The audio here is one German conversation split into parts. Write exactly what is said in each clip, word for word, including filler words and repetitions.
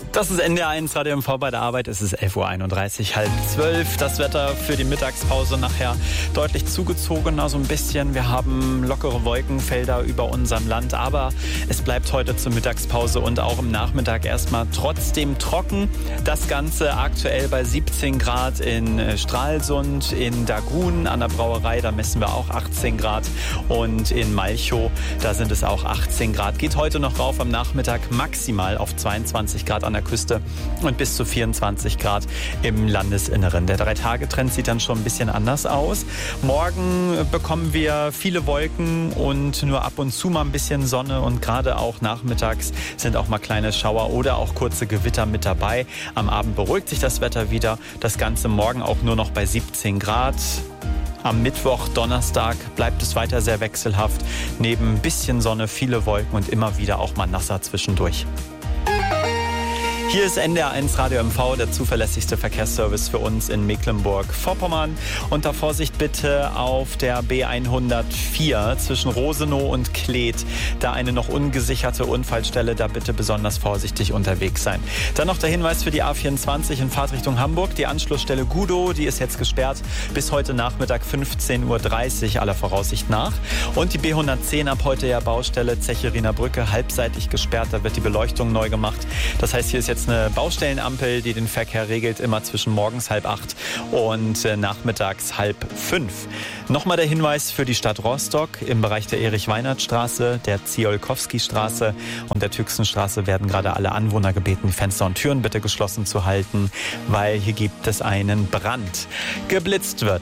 Das ist N D R eins Radio M V bei der Arbeit. Es ist elf Uhr einunddreißig, halb zwölf. Das Wetter für die Mittagspause nachher deutlich zugezogener so ein bisschen. Wir haben lockere Wolkenfelder über unserem Land, aber es bleibt heute zur Mittagspause und auch im Nachmittag erstmal trotzdem trocken. Das Ganze aktuell bei siebzehn Grad in Stralsund, in Dagun an der Brauerei, da messen wir auch achtzehn Grad und in Malchow, da sind es auch achtzehn Grad. Geht heute noch rauf am Nachmittag maximal auf zweiundzwanzig Grad an der Küste und bis zu vierundzwanzig Grad im Landesinneren. Der Drei-Tage-Trend sieht dann schon ein bisschen anders aus. Morgen bekommen wir viele Wolken und nur ab und zu mal ein bisschen Sonne und gerade auch nachmittags sind auch mal kleine Schauer oder auch kurze Gewitter mit dabei. Am Abend beruhigt sich das Wetter wieder. Das Ganze morgen auch nur noch bei siebzehn Grad. Am Mittwoch, Donnerstag bleibt es weiter sehr wechselhaft. Neben ein bisschen Sonne, viele Wolken und immer wieder auch mal nasser zwischendurch. Hier ist N D R eins Radio M V, der zuverlässigste Verkehrsservice für uns in Mecklenburg-Vorpommern. Unter Vorsicht bitte auf der B hundertvier zwischen Rosenow und Kleeth. Da eine noch ungesicherte Unfallstelle, da bitte besonders vorsichtig unterwegs sein. Dann noch der Hinweis für die A vierundzwanzig in Fahrtrichtung Hamburg. Die Anschlussstelle Gudow, die ist jetzt gesperrt bis heute Nachmittag fünfzehn Uhr dreißig aller Voraussicht nach. Und die B hundertzehn ab heute ja Baustelle Zechiriner Brücke halbseitig gesperrt. Da wird die Beleuchtung neu gemacht. Das heißt, hier ist jetzt eine Baustellenampel, die den Verkehr regelt, immer zwischen morgens halb acht und äh, nachmittags halb fünf. Nochmal der Hinweis für die Stadt Rostock. Im Bereich der Erich-Weinert-Straße, der Ziolkowski-Straße und der Tüchsenstraße werden gerade alle Anwohner gebeten, die Fenster und Türen bitte geschlossen zu halten, weil hier gibt es einen Brand. Geblitzt wird.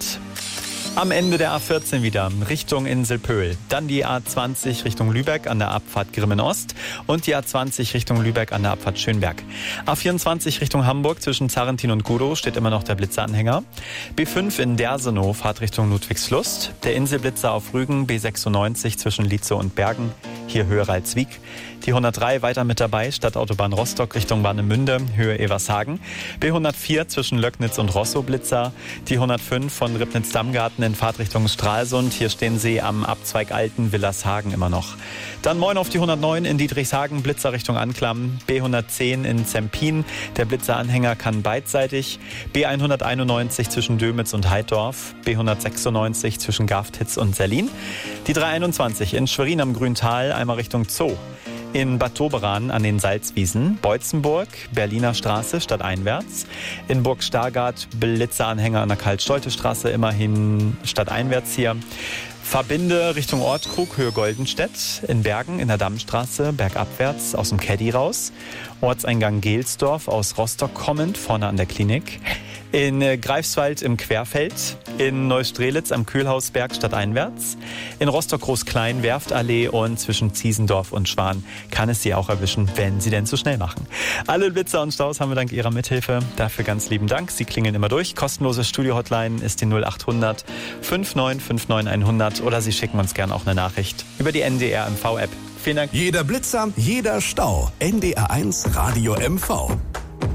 Am Ende der A vierzehn wieder Richtung Inselpöhl. Dann die A zwanzig Richtung Lübeck an der Abfahrt Grimmen-Ost und die A zwanzig Richtung Lübeck an der Abfahrt Schönberg. A vierundzwanzig Richtung Hamburg zwischen Zarrentin und Gudow steht immer noch der Blitzeranhänger. B fünf in Dersenow, Fahrtrichtung Ludwigslust. Der Inselblitzer auf Rügen, B sechsundneunzig zwischen Lietzow und Bergen, hier Höhe Ralswiek. Die hundertdrei weiter mit dabei, Stadtautobahn Rostock Richtung Warnemünde, Höhe Evershagen. B hundertvier zwischen Löcknitz und Rosso Blitzer. Die hundertfünf von Ribnitz-Dammgarten in Fahrtrichtung Stralsund. Hier stehen sie am Abzweig Alten Willershagen immer noch. Dann moin auf die hundertneun in Dietrichshagen, Blitzer Richtung Anklam. B hundertzehn in Zempin. Der Blitzeranhänger kann beidseitig. B hunderteinundneunzig zwischen Dömitz und Heiddorf. B hundertsechsundneunzig zwischen Gaftitz und Serlin. Die dreihunderteinundzwanzig in Schwerin am Grüntal, einmal Richtung Zoo. In Bad Doberan an den Salzwiesen, Beutzenburg, Berliner Straße stadteinwärts. In Burg Stargard Blitzeranhänger an der Karl-Stolte-Straße, immerhin stadteinwärts hier. Verbinde Richtung Ortkrug, Höhe Goldenstedt. In Bergen in der Dammstraße, bergabwärts aus dem Caddy raus. Ortseingang Gelsdorf aus Rostock kommend, vorne an der Klinik. In Greifswald im Querfeld, in Neustrelitz am Kühlhausberg stadteinwärts, in Rostock-Groß-Klein, Werftallee und zwischen Ziesendorf und Schwan kann es Sie auch erwischen, wenn Sie denn zu schnell machen. Alle Blitzer und Staus haben wir dank Ihrer Mithilfe. Dafür ganz lieben Dank. Sie klingeln immer durch. Kostenlose Studio-Hotline ist die null achthundert fünfundneunzig fünfundneunzig hundert oder Sie schicken uns gerne auch eine Nachricht über die N D R M V-App. Vielen Dank. Jeder Blitzer, jeder Stau. N D R eins Radio M V.